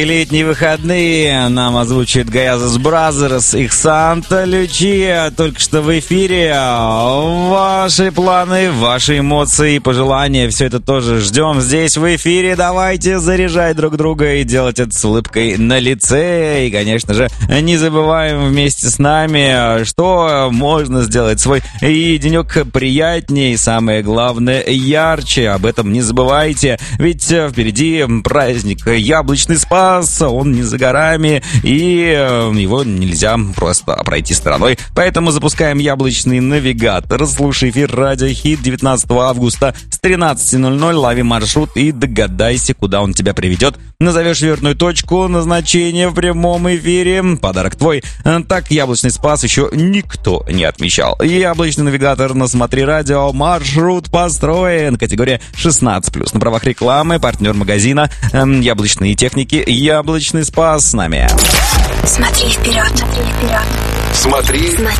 Летние выходные нам озвучивает Гаязос Бразерс, их Санта Лючия. Только что в эфире. Ваши планы, ваши эмоции, пожелания, все это тоже ждем здесь в эфире. Давайте заряжать друг друга и делать это с улыбкой на лице. И, конечно же, не забываем вместе с нами, что можно сделать свой денек приятнее и, самое главное, ярче. Об этом не забывайте, ведь впереди праздник Яблочный Спас. Он не за горами, и его нельзя просто пройти стороной. Поэтому запускаем Яблочный навигатор. Слушай эфир Радио Хит 19 августа с 13:00. Лови маршрут и догадайся, куда он тебя приведет. Назовешь верную точку назначения в прямом эфире. Подарок твой. Так Яблочный Спас еще никто не отмечал. Яблочный навигатор на Смотри Радио. Маршрут построен. Категория 16+. На правах рекламы. Партнер магазина Яблочные техники. Яблочный Спас с нами. Смотри вперед, смотри вперед. Смотри